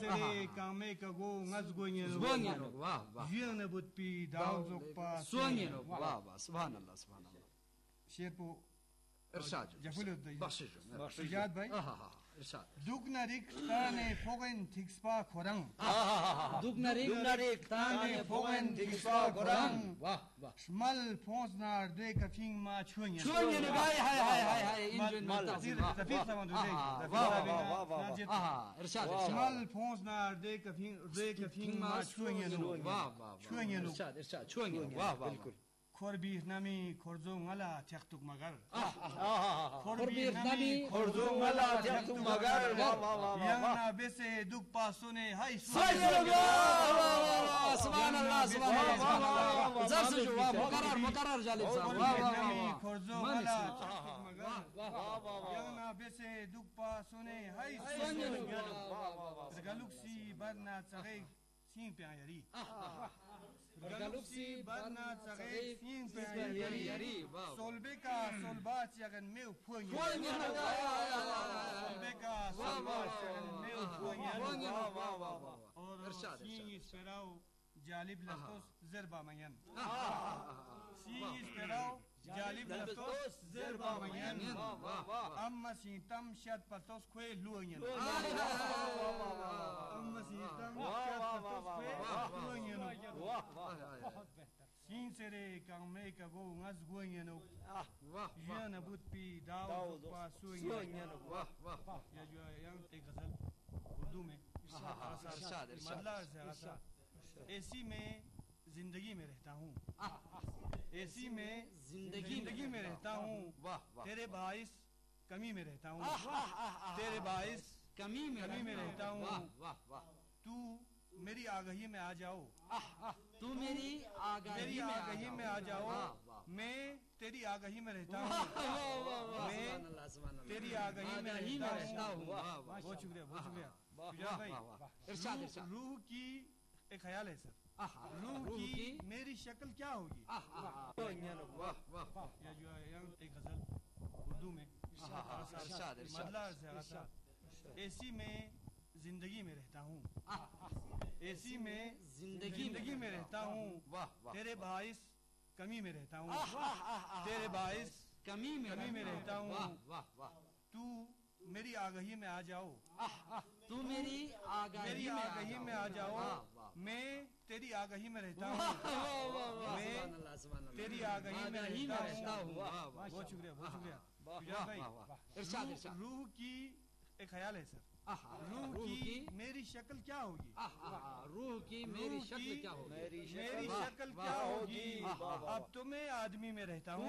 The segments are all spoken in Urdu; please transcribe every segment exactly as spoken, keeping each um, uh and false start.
sere kame kago ngaz goyeno goyeno واہ واہ یene but pi daud zokpa goyeno واہ واہ سبحان اللہ سبحان اللہ شیر پو ارشاد جفل بخشش سجاد بھائی ارشاد dugnarik tane fogen tikspa khorang dugnarik tane fogen tikspa khorang واہ واہ shmal fonsnar de kafing ma chunye chunye bhai hai hai hai hai injun tafik saman de واہ واہ واہ ارشاد shmal fonsnar de kafing de kafing ma chunye واہ واہ chunye ارشاد ارشاد chunye واہ واہ بالکل Korbih nami korzo ngala tiaktuk magar. Korbih nami korzo ngala tiaktuk magar. Yang na bese duk pasone hay subhanallah subhanallah subhanallah zar se jo mukarrar mukarrar jalib sahab واہ واہ korzo ngala tiaktuk magar. Yang na bese duk pasone hay galuk si barna tsagay sin pe ayari Galuksi barna tsagay sin pe ayari Solbeka solbat yagan meu punya Solbeka solbat yagan meu punya Or sin isperao jalib laftos zerba mayan Sin isperao jalib laftos zerba mayan Amma sin tam shad patos kwe luanyan Amma sin tam shad patos kwe luanyan Sin sere kang me kago ngaz guanyano Yana but pi dao pa suanyano Ya jo yang te ghazal Urdu mein مطلب سے اسی میں زندگی میں رہتا ہوں اسی میں زندگی میں رہتا ہوں تیرے باعث کمی میں رہتا ہوں تیرے باعث کمی میں رہتا ہوں تو میری آگہی میں آ جاؤ تو میری آگہی میں آ جاؤ میں تیری آگہی میں رہتا ہوں میں تیری آگہی میں رہتا ہوں بہت شکریہ بہت شکریہ روح کی ایک خیال ہے سر روح کی میری شکل کیا ہوگی یا جو ایک غزل اردو میں مطلب سے ایسی میں زندگی میں رہتا ہوں ایسی میں زندگی میں رہتا ہوں تیرے باعث کمی میں رہتا ہوں تیرے باعث کمی میں رہتا ہوں تو میری آگہی میں آ جاؤ تو میری آگہی میں آ جاؤ میں تیری آگہی میں رہتا ہوں میں تیری آگہی میں رہتا ہوں بہت شکریہ بہت شکریہ روح کی ایک خیال ہے سر روح کی میری شکل کیا ہوگی روح کی میری شکل کیا ہوگی میری شکل کیا ہوگی اب تو میں آدمی میں رہتا ہوں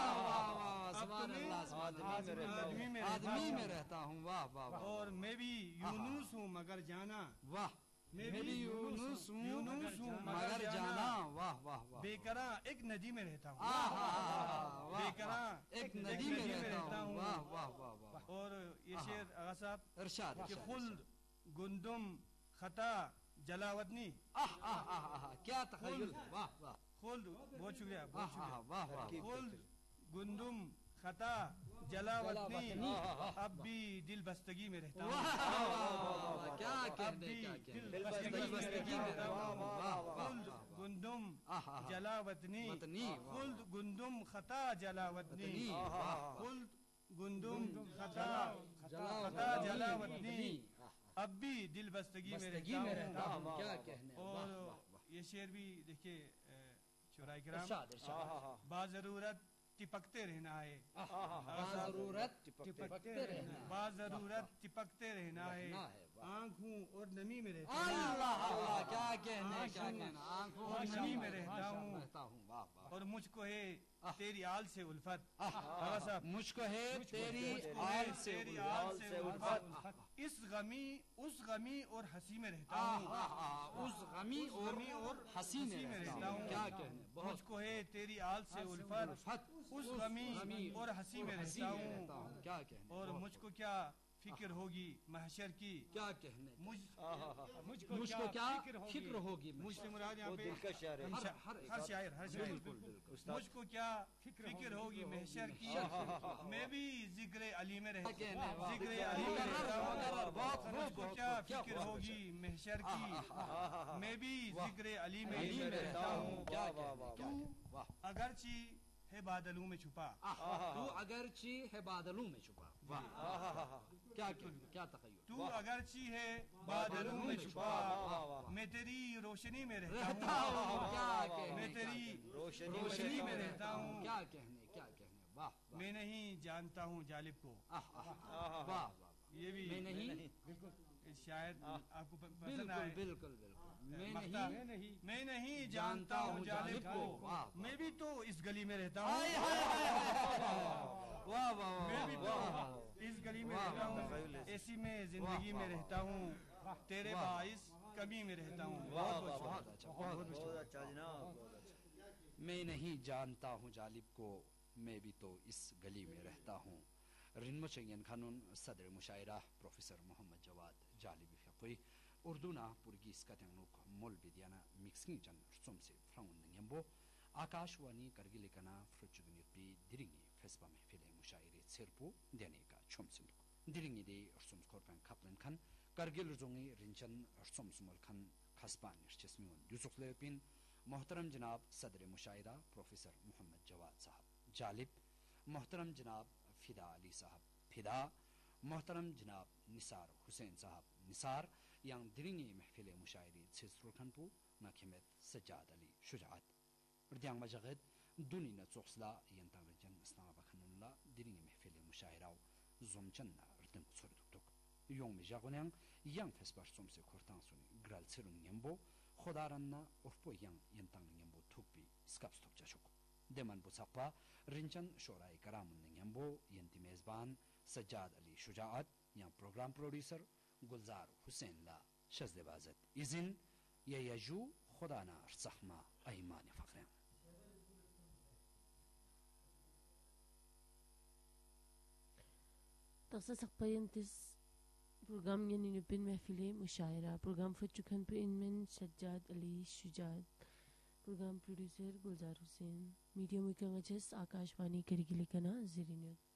آدمی میں رہتا ہوں اور میں بھی یونس ہوں مگر جانا واہ میں بھی یونس ہوں مگر جانا واہ واہ بے کراں ایک ندی میں رہتا ہوں بے کراں ایک ندی میں رہتا ہوں اور یہ شعر آغا صاحب ارشاد کہ خلد گندم خطا جلاوطنی کیا تخیل واہ واہ خلد بہت شکریہ بہت شکریہ خلد گندم خطا جلاوطنی اب بھی دل بستگی میں رہتا ہوں کیا کہنے دل بستگی میں رہتا ہوں خلد گندم جلاوطنی خلد گندم خطا جلاوطنی خلد گندم خطا خطا جلاوطنی اب بھی دل بستگی میں رہتا ہوں کیا کہنے اور یہ شعر بھی دیکھیے شعراء کرام با ضرورت ٹپکتے رہنا ہے ضرورت ٹپکتے رہنا با ضرورت ٹپکتے رہنا ہے آنکھوں اور نمی میں رہتا ہوں کیا کہنا آنکھوں اور نمی میں رہتا ہوں اور مجھ کو ہے تیری آل سے الفت مجھ کو ہے تیری آل سے الفت اس غمی اس غمی اور ہنسی میں رہتا ہوں اس غمی اور ہنسی میں رہتا ہوں کیا کہنا مجھ کو ہے تیری آل سے الفت اس غمی اور ہنسی میں رہتا ہوں کیا کہنا اور مجھ کو کیا فکر ہوگی محشر کی کیا کہنے مجھ مجھ کو کیا فکر ہوگی مجھ سے مراد یہاں پہ شاعر ہے ہر شاعر ہر شاعر مجھ کو کیا فکر ہوگی محشر کی میں بھی ذکر علی میں رہتا ہوں ذکر علی میں رہتا ہوں مجھ کو کیا فکر ہوگی محشر کی میں بھی ذکر علی میں ہی رہتا ہوں اگرچہ ہے بادلوں میں چھپا تو اگرچہ ہے بادلوں میں چھپا کیا کیا تخیل تو اگرچہ ہے بادلوں میں چھپا میں تیری روشنی میں رہتا ہوں میں تیری روشنی میں رہتا ہوں کیا کہنے کیا کہنے واہ میں نہیں جانتا ہوں جالب کو واہ یہ بھی میں نہیں شاید آپ کو پسند بالکل آئے بالکل بالکل میں نہیں میں نہیں جانتا ہوں جالب کو میں بھی تو اس گلی میں رہتا ہوں واہ واہ میں بھی تو اس گلی میں رہتا ہوں ایسی میں زندگی میں رہتا ہوں تیرے باعث کمی میں رہتا ہوں بہت اچھا بہت اچھا میں نہیں جانتا ہوں جالب کو میں بھی تو اس گلی میں رہتا ہوں رنمو چنگین خانون صدر مشاعرہ پروفیسر محمد جواد جالب فقوی اردو نا پرگیس کتنگ مول بیدیانا مکسنگ جن رسوم سے فرانون نگیمبو آکاش وانی کرگی لکنا فرچگنی پی درینگی فیسبا محفل مشاعرے سیرپو دینے کا چھوم سندو درینگی دی رسوم سکورپن کپلن کھن کرگل رزونگی رنچن رسوم سمول کھن خسبان نرچسمیون دوسوخ لیپین محترم جناب صدر مشاعرہ پروفیسر محمد جواد صاحب جالب محترم جناب فدا علی صاحب فدا محترم جناب نثار حسین صاحب نثار yang diringi محفل مشاعری تسرور کھنپو ناکھمت سجاد علی شجاعت ردیانگ مجاغد دونی نتسوخسلا ینتان رجن اسلام بخننلا diringi محفل مشاعراو زومچن ردن سردوک یوم مجاغونیان yang فسبار سومسے کورتان سونی گرال سرون نیمبو خدارننا ارپو yang ینتان نیمبو توکبی سکاپس توک جاشوک دیمان بو ساقپا رنچن شورائی کرامن نیمبو ینتی میزبان سجاد علی شجاعت yang program producer گلزار حسین لا شزد بازد ازن یا یجو خدا نار سخما ایمان فقرین تقصى سقبين تس program يعني نبين محفلة مشاعرة program فتشكن بين من سجاد علي شجاعت program producer گلزار حسین میڈیا مکان اچھس آکاش وانی کرگی لکنا زیرینیوت